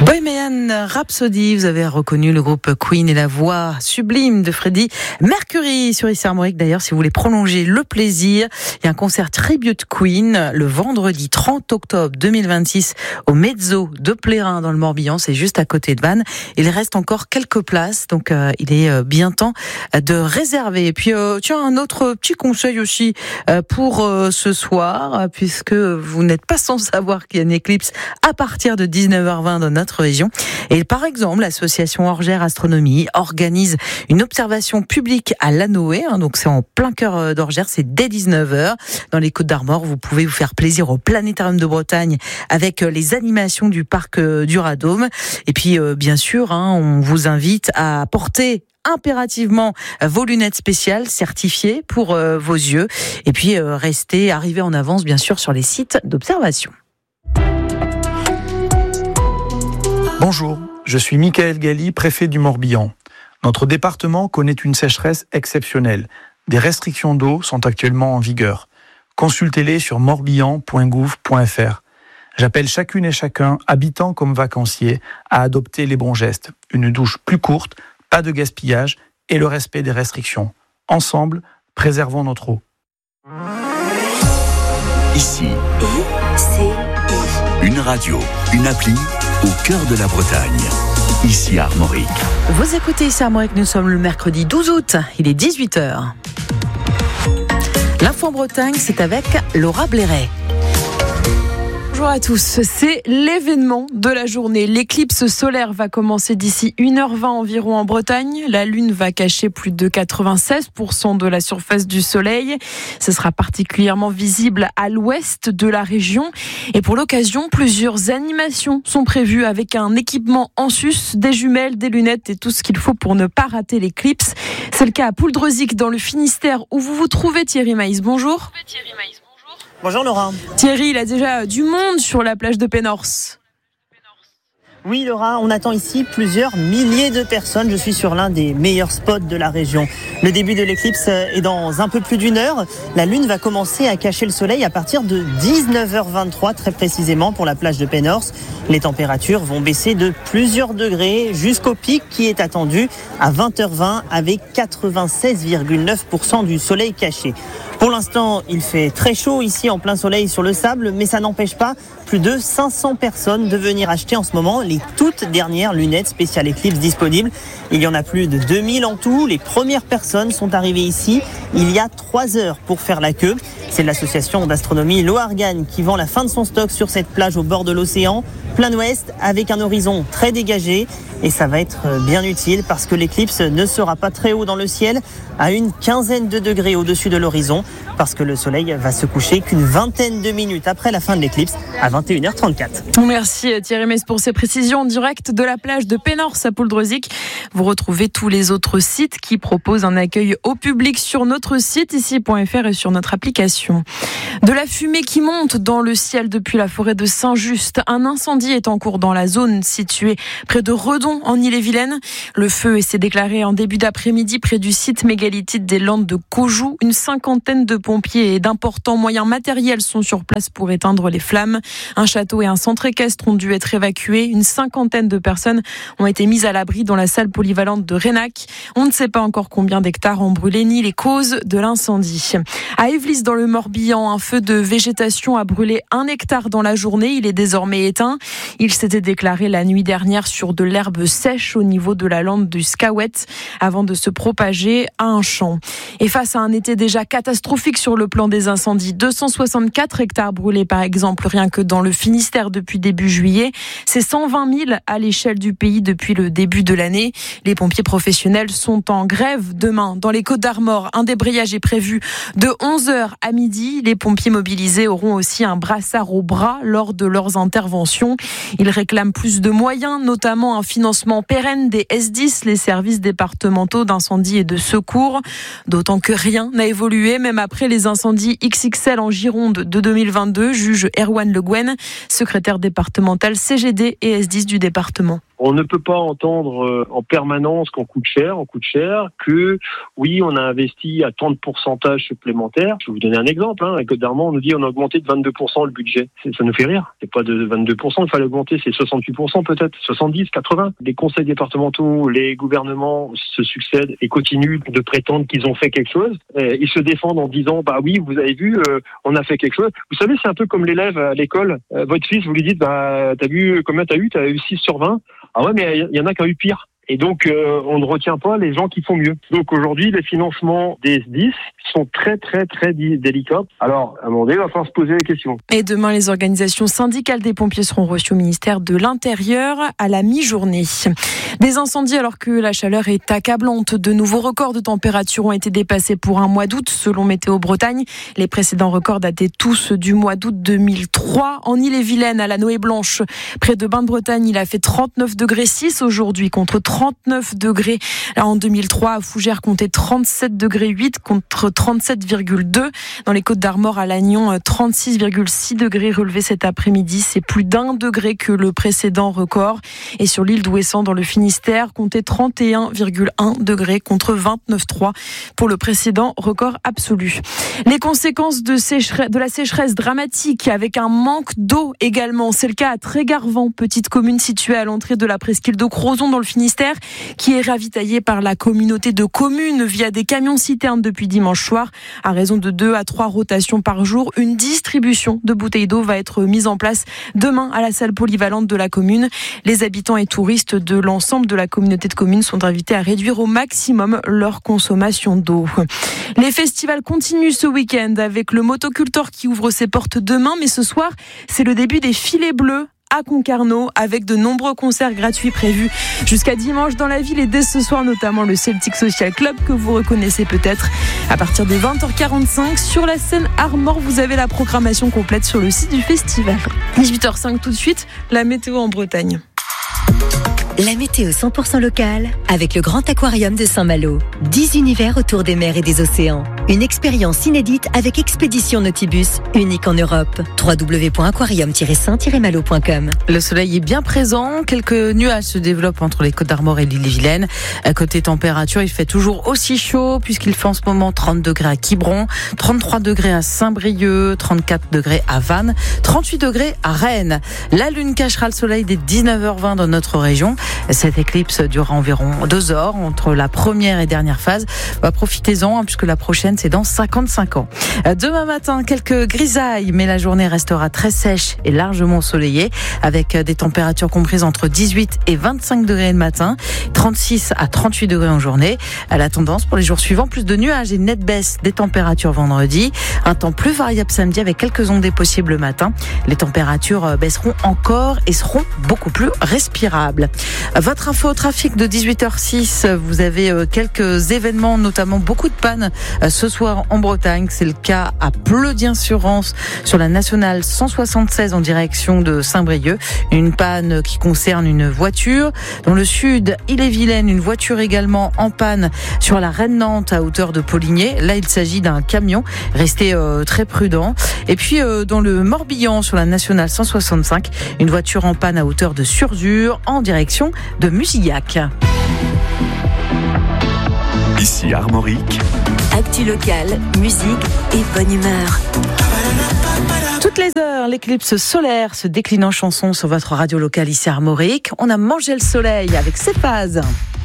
Bohemian Rhapsody, vous avez reconnu le groupe Queen et la voix sublime de Freddie Mercury sur ICI Armorique. D'ailleurs, si vous voulez prolonger le plaisir, il y a un concert tribute Queen le vendredi 30 octobre 2026 au Mezzo de Plérin dans le Morbihan. C'est juste à côté de Vannes. Il reste encore quelques places, donc il est bien temps de réserver. Et puis, tiens, un autre petit conseil aussi pour ce soir, puisque vous n'êtes pas sans savoir qu'il y a une éclipse à partir de 19h20 dans notre région. Et par exemple, l'association Orgère Astronomie organise une observation publique à Lanoé, donc c'est en plein cœur d'Orgère, c'est dès 19h. Dans les Côtes-d'Armor, vous pouvez vous faire plaisir au Planétarium de Bretagne avec les animations du parc du Radôme. Et puis, bien sûr, on vous invite à porter impérativement vos lunettes spéciales certifiées pour vos yeux. Et puis, arrivez en avance, bien sûr, sur les sites d'observation. Bonjour, je suis Michael Galli, préfet du Morbihan. Notre département connaît une sécheresse exceptionnelle. Des restrictions d'eau sont actuellement en vigueur. Consultez-les sur morbihan.gouv.fr. J'appelle chacune et chacun, habitants comme vacanciers, à adopter les bons gestes. Une douche plus courte, pas de gaspillage et le respect des restrictions. Ensemble, préservons notre eau. Ici, une radio, une appli au cœur de la Bretagne. ICI Armorique. Vous écoutez ICI Armorique, nous sommes le mercredi 12 août, il est 18h. L'info en Bretagne, c'est avec Laura Blairet. Bonjour à tous, c'est l'événement de la journée. L'éclipse solaire va commencer d'ici 1h20 environ en Bretagne. La Lune va cacher plus de 96% de la surface du Soleil. Ce sera particulièrement visible à l'ouest de la région. Et pour l'occasion, plusieurs animations sont prévues avec un équipement en sus, des jumelles, des lunettes et tout ce qu'il faut pour ne pas rater l'éclipse. C'est le cas à Pouldreuzic dans le Finistère où vous vous trouvez, Thierry Maïs. Bonjour. Bonjour Laura. Thierry, il a déjà du monde sur la plage de Pénors. Oui Laura, on attend ici plusieurs milliers de personnes. Je suis sur l'un des meilleurs spots de la région. Le début de l'éclipse est dans un peu plus d'une heure. La Lune va commencer à cacher le soleil à partir de 19h23 très précisément pour la plage de Pénors. Les températures vont baisser de plusieurs degrés jusqu'au pic qui est attendu à 20h20 avec 96,9% du soleil caché. Pour l'instant, il fait très chaud ici en plein soleil sur le sable, mais ça n'empêche pas plus de 500 personnes de venir acheter en ce moment les toutes dernières lunettes spéciales éclipse disponibles. Il y en a plus de 2000 en tout. Les premières personnes sont arrivées ici il y a 3 heures pour faire la queue. C'est l'association d'astronomie Loargan qui vend la fin de son stock sur cette plage au bord de l'océan, plein ouest, avec un horizon très dégagé. Et ça va être bien utile parce que l'éclipse ne sera pas très haut dans le ciel, à une quinzaine de degrés au-dessus de l'horizon, parce que le soleil va se coucher qu'une vingtaine de minutes après la fin de l'éclipse, à 21h34. Merci Thierry Mess pour ces précisions en direct de la plage de Pénors à Pouldreuzic. Vous retrouvez tous les autres sites qui proposent un accueil au public sur notre site ici.fr et sur notre application. De la fumée qui monte dans le ciel depuis la forêt de Saint-Just. Un incendie est en cours dans la zone située près de Redon en Ille-et-Vilaine. Le feu s'est déclaré en début d'après-midi près du site mégalithique des Landes de Caujou. Une cinquantaine de pompiers et d'importants moyens matériels sont sur place pour éteindre les flammes. Un château et un centre équestre ont dû être évacués. Une cinquantaine de personnes ont été mises à l'abri dans la salle polyvalente de Renac. On ne sait pas encore combien d'hectares ont brûlé ni les causes de l'incendie. À Évlis dans le Morbihan, un feu de végétation a brûlé 1 hectare dans la journée. Il est désormais éteint. Il s'était déclaré la nuit dernière sur de l'herbe sèche au niveau de la lande du Scawet avant de se propager à un champ. Et face à un été déjà catastrophique sur le plan des incendies, 264 hectares brûlés par exemple rien que dans le Finistère depuis début juillet. C'est 120 000 à l'échelle du pays depuis le début de l'année. Les pompiers professionnels sont en grève demain dans les Côtes-d'Armor. Un débrayage est prévu de 11h à midi. Les pompiers mobilisés auront aussi un brassard au bras lors de leurs interventions. Ils réclament plus de moyens, notamment un financement pérenne des S10, les services départementaux d'incendie et de secours. D'autant que rien n'a évolué, même après les incendies XXL en Gironde de 2022, juge Erwan Le Guen, secrétaire départemental CGD et S10 du département. On ne peut pas entendre en permanence qu'on coûte cher, que oui, on a investi à tant de pourcentage supplémentaire. Je vais vous donner un exemple. À Côte-d'Armor, on nous dit on a augmenté de 22% le budget. Ça nous fait rire. C'est pas de 22%, il fallait augmenter, c'est 68% peut-être, 70, 80. Les conseils départementaux, les gouvernements se succèdent et continuent de prétendre qu'ils ont fait quelque chose. Ils se défendent en disant bah oui, vous avez vu, on a fait quelque chose. Vous savez, c'est un peu comme l'élève à l'école. Votre fils, vous lui dites bah t'as vu combien t'as eu 6 sur 20. Ah ouais, mais il y en a qui ont eu pire. Et donc, on ne retient pas les gens qui font mieux. Donc aujourd'hui, les financements des SDIS sont très, très, très délicats. Alors, à un moment donné, il va falloir se poser la question. Et demain, les organisations syndicales des pompiers seront reçues au ministère de l'Intérieur à la mi-journée. Des incendies alors que la chaleur est accablante. De nouveaux records de température ont été dépassés pour un mois d'août, selon Météo Bretagne. Les précédents records dataient tous du mois d'août 2003. En Ille-et-Vilaine, à la Noë Blanche, près de Bain-de-Bretagne, il a fait 39,6 degrés aujourd'hui contre 39 degrés. Là, en 2003, à Fougères, comptait 37,8 degrés contre 37,2. Dans les Côtes-d'Armor, à Lannion, 36,6 degrés relevés cet après-midi. C'est plus d'1 degré que le précédent record. Et sur l'île d'Ouessant, dans le Finistère, comptait 31,1 degrés contre 29,3 pour le précédent record absolu. Les conséquences de la sécheresse dramatique avec un manque d'eau également. C'est le cas à Trégarvan, petite commune située à l'entrée de la presqu'île de Crozon dans le Finistère, qui est ravitaillée par la communauté de communes via des camions-citernes depuis dimanche soir. À raison de 2 à 3 rotations par jour, une distribution de bouteilles d'eau va être mise en place demain à la salle polyvalente de la commune. Les habitants et touristes de l'ensemble de la communauté de communes sont invités à réduire au maximum leur consommation d'eau. Les festivals continuent ce week-end avec le Motocultor qui ouvre ses portes demain, mais ce soir, c'est le début des Filets Bleus à Concarneau avec de nombreux concerts gratuits prévus jusqu'à dimanche dans la ville et dès ce soir notamment le Celtic Social Club que vous reconnaissez peut-être. À partir de 20h45 sur la scène Armor, vous avez la programmation complète sur le site du festival. 18h05 tout de suite, la météo en Bretagne. La météo 100% locale avec le Grand Aquarium de Saint-Malo. 10 univers autour des mers et des océans. Une expérience inédite avec Expédition Nautibus, unique en Europe. www.aquarium-saint-malo.com. Le soleil est bien présent. Quelques nuages se développent entre les Côtes-d'Armor et l'Ille-et-Vilaine. Côté température, il fait toujours aussi chaud puisqu'il fait en ce moment 30 degrés à Quiberon, 33 degrés à Saint-Brieuc, 34 degrés à Vannes, 38 degrés à Rennes. La lune cachera le soleil dès 19h20 dans notre région. Cette éclipse durera environ 2 heures entre la première et dernière phase. Profitez-en puisque la prochaine c'est dans 55 ans. Demain matin, quelques grisailles, mais la journée restera très sèche et largement ensoleillée avec des températures comprises entre 18 et 25 degrés le matin, 36 à 38 degrés en journée. À la tendance pour les jours suivants, plus de nuages et une nette baisse des températures vendredi. Un temps plus variable samedi avec quelques ondées possibles le matin. Les températures baisseront encore et seront beaucoup plus respirables. Votre info au trafic de 18h06, vous avez quelques événements, notamment beaucoup de pannes ce soir en Bretagne. C'est le cas à Pleudien-sur-Rance sur la nationale 176 en direction de Saint-Brieuc. Une panne qui concerne une voiture. Dans le sud, Ille-et-Vilaine, une voiture également en panne sur la Rennes-Nantes à hauteur de Poligné. Là, il s'agit d'un camion. Restez très prudent. Et puis, dans le Morbihan sur la nationale 165, une voiture en panne à hauteur de Surzur en direction de Musillac. Ici Armorique. Actu locale, musique et bonne humeur. Toutes les heures, l'éclipse solaire se décline en chansons sur votre radio locale ici Armorique. On a mangé le soleil avec ses phases.